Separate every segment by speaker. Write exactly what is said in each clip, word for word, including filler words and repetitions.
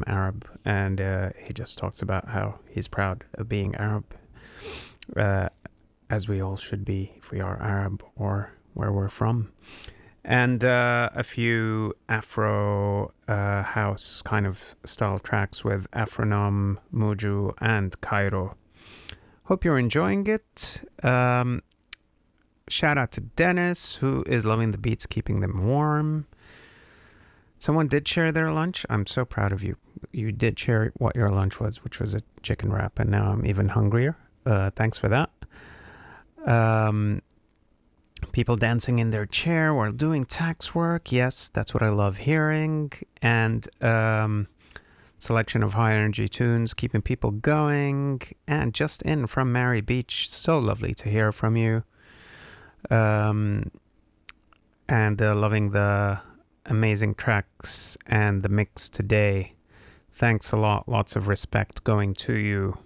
Speaker 1: Arab, and uh, he just talks about how he's proud of being Arab, uh, as we all should be if we are Arab or where we're from. And uh, a few Afro uh, house kind of style tracks with Afronom, Muju, and Cairo. Hope you're enjoying it. Um, shout out to Dennis, who is loving the beats, keeping them warm. Someone did share their lunch. I'm so proud of you. You did share what your lunch was, which was a chicken wrap, and now I'm even hungrier. Uh, thanks for that. Um, people dancing in their chair while doing tax work. Yes, that's what I love hearing. And um, selection of high energy tunes, keeping people going. And just in from Mary Beach. So lovely to hear from you. Um, and uh, loving the amazing tracks and the mix today. Thanks a lot. Lots of respect going to you.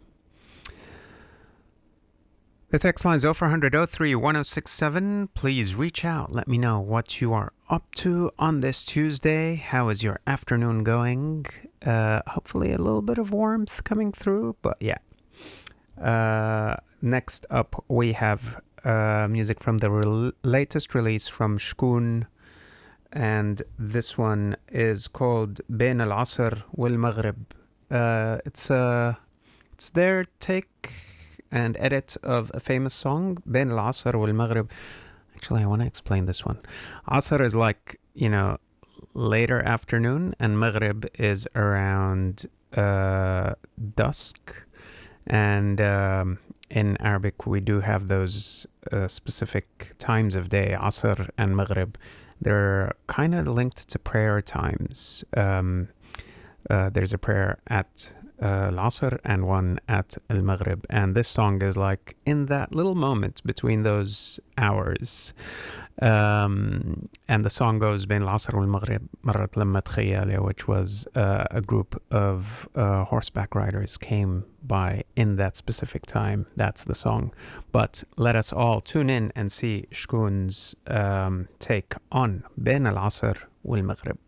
Speaker 1: The text line is oh four hundred, oh three, one oh six seven. Please reach out. Let me know what you are up to on this Tuesday. How is your afternoon going? Uh, hopefully a little bit of warmth coming through, but yeah. Uh, next up, we have uh, music from the re- latest release from Shkoon. And this one is called Bain al-Asr wal-Maghrib. Uh, it's, uh, it's their take and edit of a famous song, Bain al-Asr wal-Maghrib. Actually, I want to explain this one. Asr is like, you know, later afternoon, and Maghrib is around uh, dusk. And um, in Arabic, we do have those uh, specific times of day, Asr and Maghrib. They're kind of linked to prayer times. Um, uh, there's a prayer at uh, Al-Asr and one at Al-Maghrib. And this song is like in that little moment between those hours. Um, and the song goes Bain Al-Asr wal-Maghrib Marrat Lammat Khayali, which was uh, a group of uh, horseback riders came by in that specific time. That's the song. But let us all tune in and see Shkoon's um, take on Bain Al-Asr wal-Maghrib.